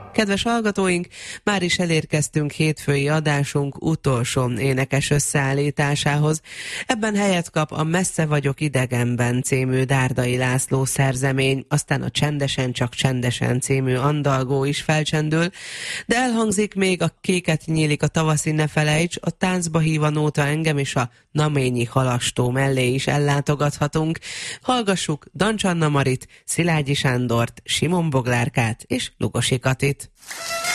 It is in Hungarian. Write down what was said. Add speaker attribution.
Speaker 1: Kedves hallgatóink, már is elérkeztünk hétfői adásunk utolsó énekes összeállításához. Ebben helyet kap a Messze vagyok idegenben című Dárdai László szerzemény, aztán a Csendesen csak csendesen című andalgó is felcsendül, de elhangzik még a Kéket nyílik a tavaszi ne felejts, a Táncba hív a nóta engem, és a Naményi halastó mellé is ellátogathatunk. Hallgassuk Dancs Anna Marit, Szilágyi Sándort, Simon Boglárkát és Lugosi Katit.